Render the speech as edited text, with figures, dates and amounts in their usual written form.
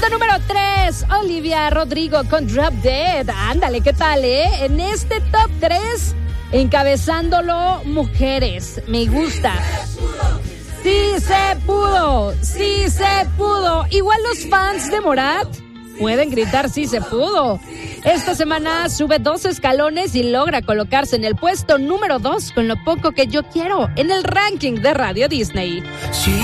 Puesto número 3, Olivia Rodrigo con Drop Dead. Ándale, ¿qué tal, En este top 3, encabezándolo, mujeres. Me gusta. Sí se pudo, sí se pudo. Igual los fans de Morat pueden gritar sí se pudo. Esta semana sube 2 escalones y logra colocarse en el puesto número 2 con Lo poco que yo quiero en el ranking de Radio Disney. Sí.